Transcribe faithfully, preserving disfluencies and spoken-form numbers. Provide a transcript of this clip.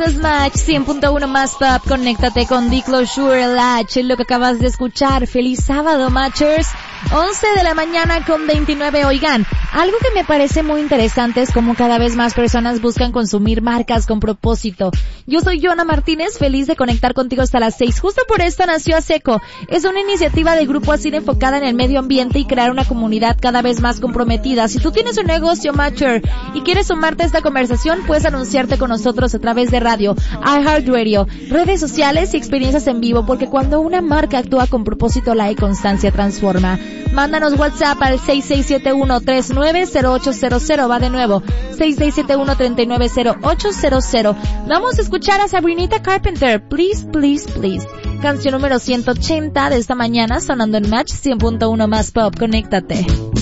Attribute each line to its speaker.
Speaker 1: es Match cien punto uno más Pop. Conéctate con D-Closure Latch, lo que acabas de escuchar. Feliz sábado, Matchers. once de la mañana con veintinueve. Oigan, algo que me parece muy interesante es cómo cada vez más personas buscan consumir marcas con propósito. Yo soy Joana Martínez, feliz de conectar contigo hasta las seis. Justo por esto nació ASECO. Es una iniciativa de Grupo ASIR enfocada en el medio ambiente y crear una comunidad cada vez más comprometida. Si tú tienes un negocio, Matcher, y quieres sumarte a esta conversación, puedes anunciarte con nosotros a través de radio, iHeartRadio, redes sociales y experiencias en vivo, porque cuando una marca actúa con propósito, la e-constancia transforma. Mándanos WhatsApp al seis seis siete uno, tres nueve cero ocho cero cero. Va de nuevo, seis seis siete uno, tres nueve cero ocho cero cero. Vamos a escuchar a Sabrinita Carpenter, Please, Please, Please. Canción número ciento ochenta de esta mañana, sonando en Match cien punto uno más Pop. Conéctate.